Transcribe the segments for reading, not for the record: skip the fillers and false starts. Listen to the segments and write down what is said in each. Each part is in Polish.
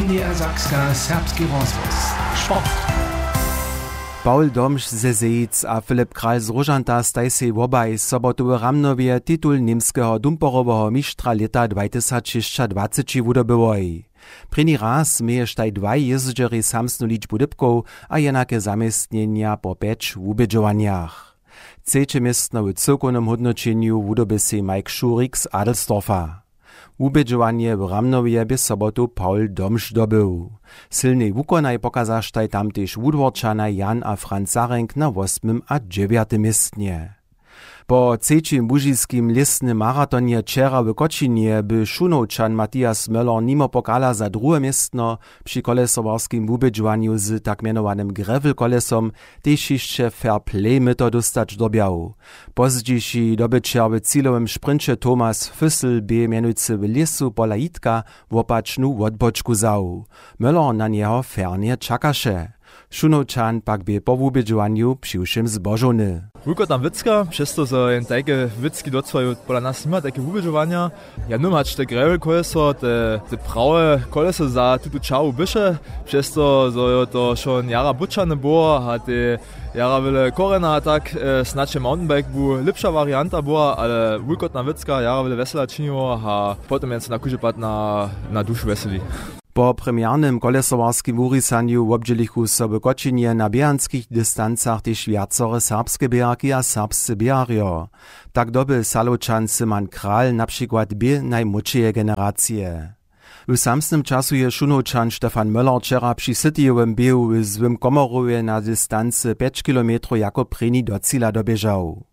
NDR Sakska serbski rozvoz. Sport. Paul Domsch ze Zejic a Filip Kral z Róžanta staj si obaj sobotu v Ramnovie titul nimskeho dumperového mištra leta 2020 wudobywoj. První raz mieje štaj dwaj jezdžeri samsnu ličbu dybkov a jenake zamestnjenja po 5 wubědžovaniach. Trzecie miestno w cyrkownym hodnoczeniu wudoby si Mike Schurik z Adelsdorfa. Wubědžovanie w Ramnovie by sobotu Paul Domsch dobył. Silnej wukonaj pokazaštaj tamtež wudworčanaj Jan a Franz Zarenk na 8. a 9. miestnie. Po trzecim bužiskim listnym maratonie wczera w Kočinie by Šunovčan Matthias Möller nimo pokala za drugie miestno przy kolesowarskim wubědžowaniu z tak mianowanym gravel kolesom tež jeszcze fair play myto dostać dobiał. Pozdziejszy dobyčer w cilowym sprincie Thomas Füssel by mianujcy w lesu pola Jitka wopačnu wodbočku zał. Möller na niego fernie czakaše. Šunovčan pak by po wubědžowaniu přiwšim zbożony. Wulko tam Witzka, przez to, że jen takie Witzki docwają pola nas nima takie wubědžovania. Ja numać te gravel koleso, te prawe koleso za tutu čawu bysze, przez to, że to schon jara butčane było, a te jara wiele korena, tak znaczy mountainbike był lepsza warianta była, ale wulko tam Witzka jara wiele wesela czyniło, a potem jest na kurzepad na dusz weseli. Po premiernym kolesowarskim wurisanju wobdźelichu so w Kočinie na biehanskich dystancach tež viacore serbske běharki a serbscy běharjo. Tak doby Saločan Simon Kral na przykład by najmłodšie generacje. W samsnym czasu je Šunovčan Stefan Möller wczera przy Cityjowym běhu w zwym komoruje na dystancy 5 km jako preni do cíla dobieżał.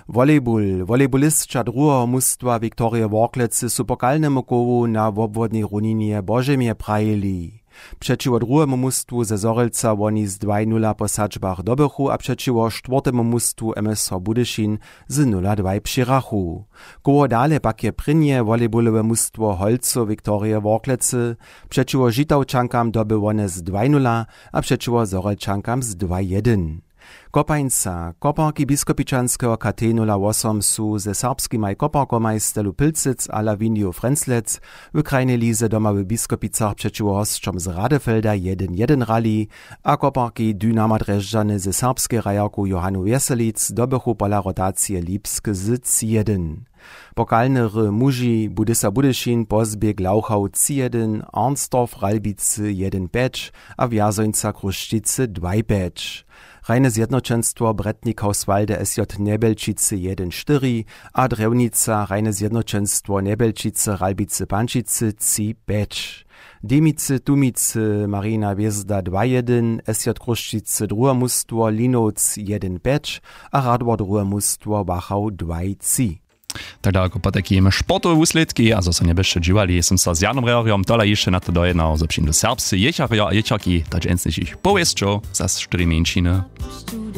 Volejbolistka drugiego mustwa Viktoria Worklec su pokalnemu kowu na wobwodnej runinie Bożemie prajili. Przeciwo drugiemu mustwu ze Zorelca woni z 2-0 po sadźbach dobychu, a przeciwo czwartemu mustwu MSV Budyšin z 0-2 přirachu. Koło dale pak je prynie volejbolowe mustwo Holco Viktoria Worklece, przeciwo Žitavčankam doby wone z 2-0, a przeciwo Zorelčankam z 2-1. Kopańca, koparki biskopičanského KT08 su ze serbskimaj koparkomaj Stelu Pilcic a Lavinio Frenzlec w krajnej lize doma w Biskopicach przeciwko hostrzom z Radefelda 1-1 rali, a koparki Dynama Drežďany ze serbskiej rajarku Johanu Weselic dobychu pola rotacje Lipsk z 3-1. Pokalnery muži Budysa Budyšin pozbieg Lauchau 3-1, Arnsdorf Ralbice 1-5 a Wjazońca Kruščice 2-5. Rajne zjednoczenstwo Bretnik Hauswalde SJ Nebelčice 1-4 a Drewnica Rajne zjednoczenstwo Nebelčice Ralbice Pančice 3-5. Demice Tumice Marina Wiezda 2-1, SJ Kruščice drugie mustwo Linovc 1-5 a Radwor drugie mustwo Wachau 2-3. Tak daleko po takimi sportowe wusledki, a so nie byście dziwali, jestem z Janom Reoriom, tola jeszcze na to dojednał, że przyjdę do serbscy jecharja a jecharki, tak ensnych ich powieszczo, zas 4 mięciny.